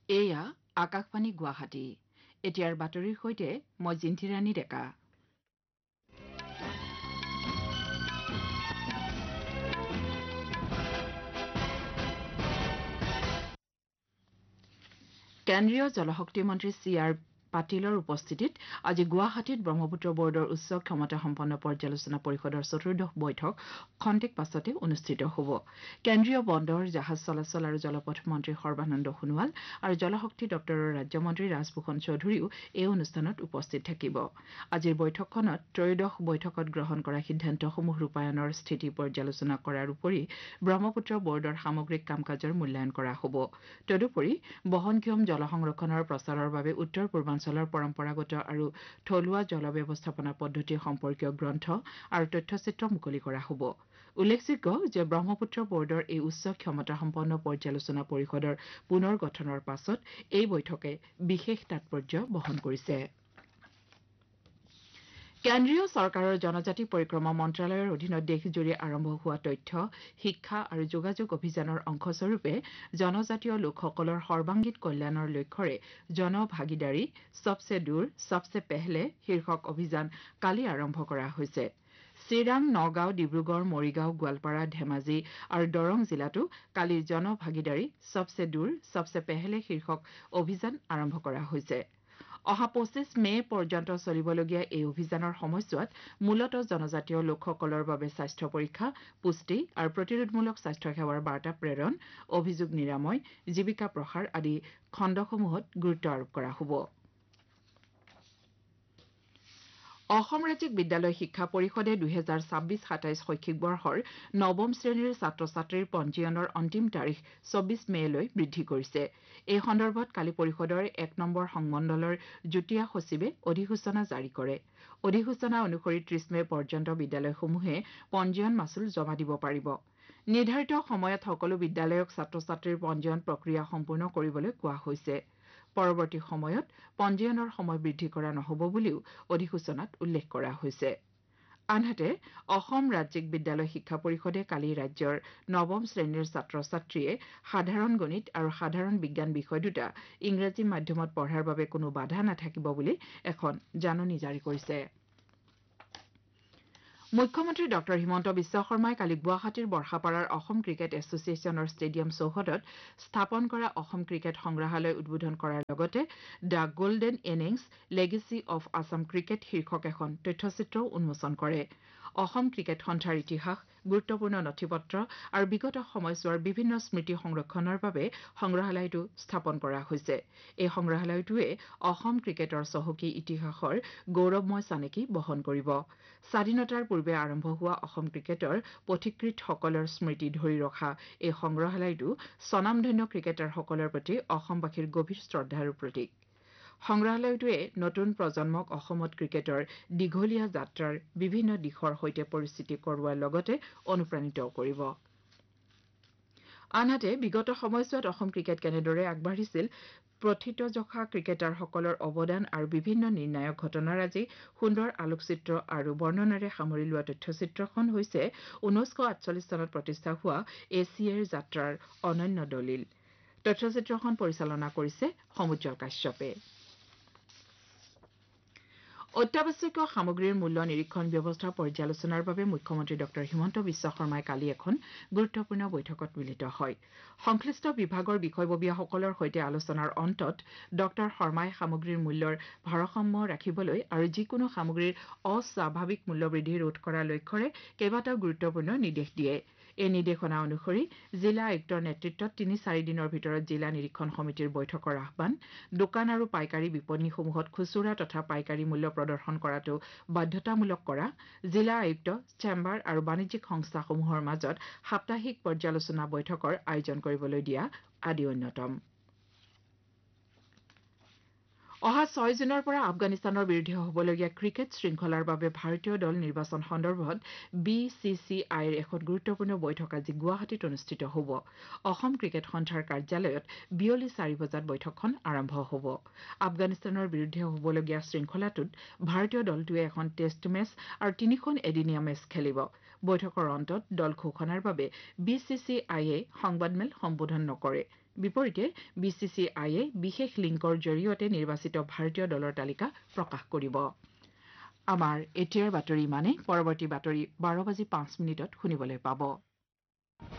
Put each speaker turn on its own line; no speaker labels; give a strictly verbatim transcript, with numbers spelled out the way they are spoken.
এয়া আকাশবাণী গুৱাহাটী এতিয়াৰ বাতৰিৰ সৈতে মই জিন্তিৰাণী ডেকা কেন্দ্ৰীয় জলশক্তি মন্ত্ৰী চি আৰ পাটিলৰ উপস্থিতিত আজি গুৱাহাটীত ব্ৰহ্মপুত্ৰ বৰ্ডৰ উচ্চ ক্ষমতা সম্পন্ন পৰ্যালোচনা পৰিষদৰ চতুৰ্দশ বৈঠক খন্তেক পাছতে অনুষ্ঠিত হ'ব কেন্দ্ৰীয় বন্দৰ জাহাজ চলাচল আৰু জলপথ মন্ত্ৰী সৰ্বানন্দ সোণোৱাল আৰু জলশক্তি দপ্তৰৰ ৰাজ্যমন্ত্ৰী ৰাজভূষণ চৌধুৰীও এই অনুষ্ঠানত উপস্থিত থাকিব আজিৰ বৈঠকখনত ত্ৰয়োদশ বৈঠকত গ্ৰহণ কৰা সিদ্ধান্তসমূহ ৰূপায়ণৰ স্থিতি পৰ্যালোচনা কৰাৰ উপৰি ব্ৰহ্মপুত্ৰ বৰ্ডৰ সামগ্ৰিক কাম কাজৰ মূল্যায়ন কৰা হ'ব তদুপৰি বহনক্ষম জল সংৰক্ষণৰ প্ৰচাৰৰ বাবে উত্তৰ পূৰ্বাঞ্চলৰ পৰম্পৰাগত আৰু থলুৱা জল ব্যৱস্থাপনা পদ্ধতি সম্পৰ্কীয় গ্ৰন্থ আৰু তথ্যচিত্ৰ মুকলি কৰা হ'ব উল্লেখযোগ্য যে ব্ৰহ্মপুত্ৰ বৰ্ডৰ এই উচ্চ ক্ষমতা সম্পন্ন পৰ্যালোচনা পৰিষদৰ পুনৰ গঠনৰ পাছত এই বৈঠকে বিশেষ তাৎপৰ্য বহন কৰিছে কেন্দ্ৰীয় চৰকাৰৰ জনজাতি পৰিক্ৰমা মন্ত্ৰালয়ৰ অধীনত দেশজুৰি আৰম্ভ হোৱা তথ্য শিক্ষা আৰু যোগাযোগ অভিযানৰ অংশস্বৰূপে জনজাতীয় লোকসকলৰ সৰ্বাংগীন কল্যাণৰ লক্ষ্যৰে জনভাগিদাৰী সবসে দূৰ সবসে পেহলে শীৰ্ষক অভিযান কালি আৰম্ভ কৰা হৈছে চিৰাং নগাঁও ডিব্ৰুগড় মৰিগাঁও গোৱালপাৰা ধেমাজি আৰু দৰং জিলাতো কালি জনভাগিদাৰী সবসে দূৰ সবসে পেহলে শীৰ্ষক অভিযান আৰম্ভ কৰা হৈছে অহা পঁচিছ মে পৰ্যন্ত চলিবলগীয়া এই অভিযানৰ সময়ছোৱাত মূলতঃ জনজাতীয় লোকসকলৰ বাবে স্বাস্থ্য পৰীক্ষা পুষ্টি আৰু প্ৰতিৰোধমূলক স্বাস্থ্য সেৱাৰ বাৰ্তা প্ৰেৰণ অভিযোগ নিৰাময় জীৱিকা প্ৰসাৰ আদি খণ্ডসমূহত গুৰুত্ব আৰোপ কৰা হ'ব অসম ৰাজ্যিক বিদ্যালয় শিক্ষা পৰিষদে দুহেজাৰ ছাব্বিছ সাতাইছ শৈক্ষিক বৰ্ষৰ নৱম শ্ৰেণীৰ ছাত্ৰ ছাত্ৰীৰ পঞ্জীয়নৰ অন্তিম তাৰিখ চৌব্বিছ মেলৈ বৃদ্ধি কৰিছে এই সন্দৰ্ভত কালি পৰিষদৰ এক নম্বৰ সংমণ্ডলৰ যুটীয়া সচিবে অধিসূচনা জাৰি কৰে অধিসূচনা অনুসৰি ত্ৰিছ মে পৰ্যন্ত বিদ্যালয়সমূহে পঞ্জীয়ন মাচুল জমা দিব পাৰিব নিৰ্ধাৰিত সময়ত সকলো বিদ্যালয়ক ছাত্ৰ ছাত্ৰীৰ পঞ্জীয়ন প্ৰক্ৰিয়া সম্পূৰ্ণ কৰিবলৈ কোৱা হৈছে পৰৱৰ্তী সময়ত পঞ্জীয়নৰ সময় বৃদ্ধি কৰা নহ'ব বুলিও অধিসূচনাত উল্লেখ কৰা হৈছে আনহাতে অসম ৰাজ্যিক বিদ্যালয় শিক্ষা পৰিষদে কালি ৰাজ্যৰ নৱম শ্ৰেণীৰ ছাত্ৰ ছাত্ৰীয়ে সাধাৰণ গণিত আৰু সাধাৰণ বিজ্ঞান বিষয় দুটা ইংৰাজী মাধ্যমত পঢ়াৰ বাবে কোনো বাধা নাথাকিব বুলি এখন জাননী জাৰি কৰিছে মুখ্যমন্ত্ৰী ডক্টৰ হিমন্ত বিশ্ব শৰ্মাই কালি গুৱাহাটীৰ বৰ্ষাপাৰাৰ অসম ক্ৰিকেট এছচিয়েশ্যনৰ ষ্টেডিয়াম চৌহদত স্থাপন কৰা অসম ক্ৰিকেট সংগ্ৰহালয় উদ্বোধন কৰাৰ লগতে the golden innings legacy of Assam cricket শীৰ্ষক এখন তথ্যচিত্ৰও উন্মোচন কৰে অসম ক্ৰিকেট সন্থাৰ ইতিহাস গুৰুত্বপূৰ্ণ নথিপত্ৰ আৰু বিগত সময়ছোৱাৰ বিভিন্ন স্মৃতি সংৰক্ষণৰ বাবে সংগ্ৰহালয়টো স্থাপন কৰা হৈছে এই সংগ্ৰহালয়টোৱে অসম ক্ৰিকেটৰ চহকী ইতিহাসৰ গৌৰৱময় চানেকি বহন কৰিব স্বাধীনতাৰ পূৰ্বে আৰম্ভ হোৱা অসম ক্ৰিকেটৰ পথিকৃতসকলৰ স্মৃতি ধৰি ৰখা এই সংগ্ৰহালয়টো স্বনামধন্য ক্ৰিকেটাৰসকলৰ প্ৰতি অসমবাসীৰ গভীৰ শ্ৰদ্ধাৰো প্ৰতীক সংগ্ৰহালয়টোৱে নতুন প্ৰজন্মক অসমত ক্ৰিকেটৰ দীঘলীয়া যাত্ৰাৰ বিভিন্ন দিশৰ সৈতে পৰিচিতি কৰোৱাৰ লগতে অনুপ্ৰাণিত কৰিব আনহাতে বিগত সময়ছোৱাত অসম ক্ৰিকেট কেনেদৰে আগবাঢ়িছিল প্ৰথিতযশা ক্ৰিকেটাৰসকলৰ অৱদান আৰু বিভিন্ন নিৰ্ণায়ক ঘটনাৰাজি সুন্দৰ আলোকচিত্ৰ আৰু বৰ্ণনাৰে সামৰি লোৱা তথ্যচিত্ৰখন হৈছে ঊনৈছশ আঠচল্লিছ চনত প্ৰতিষ্ঠা হোৱা এছিয়াৰ যাত্ৰাৰ অনন্য দলিল তথ্যচিত্ৰখন পৰিচালনা কৰিছে সমুজ্জ্বল কাশ্যপে অত্যাৱশ্যকীয় সামগ্ৰীৰ মূল্য নিৰীক্ষণ ব্যৱস্থা পৰ্যালোচনাৰ বাবে মুখ্যমন্ত্ৰী ডক্টৰ হিমন্ত বিশ্ব শৰ্মাই কালি এখন গুৰুত্বপূৰ্ণ বৈঠকত মিলিত হয় সংশ্লিষ্ট বিভাগৰ বিষয়ববীয়াসকলৰ সৈতে আলোচনাৰ অন্তত ডক্টৰ শৰ্মাই সামগ্ৰীৰ মূল্যৰ ভাৰসাম্য ৰাখিবলৈ আৰু যিকোনো সামগ্ৰীৰ অস্বাভাৱিক মূল্যবৃদ্ধি ৰোধ কৰাৰ লক্ষ্যৰে কেইবাটাও গুৰুত্বপূৰ্ণ নিৰ্দেশ দিয়ে এই নিৰ্দেশনা অনুসৰি জিলা আয়ুক্তৰ নেতৃত্বত তিনি চাৰি দিনৰ ভিতৰত জিলা নিৰীক্ষণ সমিতিৰ বৈঠকৰ আহ্বান দোকান আৰু পাইকাৰী বিপণীসমূহত খুচুৰা তথা পাইকাৰী মূল্য প্ৰদৰ্শন কৰাটো বাধ্যতামূলক কৰা জিলা আয়ুক্ত চেম্বাৰ আৰু বাণিজ্যিক সংস্থাসমূহৰ মাজত সাপ্তাহিক পৰ্যালোচনা বৈঠকৰ আয়োজন কৰিবলৈ দিয়া আদি অন্যতম অহা ছয় জুনৰ পৰা আফগানিস্তানৰ বিৰুদ্ধে হ'বলগীয়া ক্ৰিকেট শৃংখলাৰ বাবে ভাৰতীয় দল নিৰ্বাচন সন্দৰ্ভত বি চি চি আইৰ এখন গুৰুত্বপূৰ্ণ বৈঠক আজি গুৱাহাটীত অনুষ্ঠিত হ'ব অসম ক্ৰিকেট সন্থাৰ কাৰ্যালয়ত বিয়লি চাৰি বজাত বৈঠকখন আৰম্ভ হ'ব আফগানিস্তানৰ বিৰুদ্ধে হ'বলগীয়া শৃংখলাটোত ভাৰতীয় দলটোৱে এখন টেষ্ট মেচ আৰু তিনিখন এদিনীয়া মেচ খেলিব বৈঠকৰ অন্তত দল ঘোষণাৰ বাবে বি চি চি আইয়ে সংবাদমেল সম্বোধন নকৰে বিপৰীতে বি চি চি আইয়ে বিশেষ লিংকৰ জৰিয়তে নিৰ্বাচিত ভাৰতীয় দলৰ তালিকা প্ৰকাশ কৰিব আমাৰ এতিয়াৰ বাতৰি মানে পৰৱৰ্তী বাতৰি বাৰ বাজি পাঁচ মিনিটত শুনিবলৈ পাব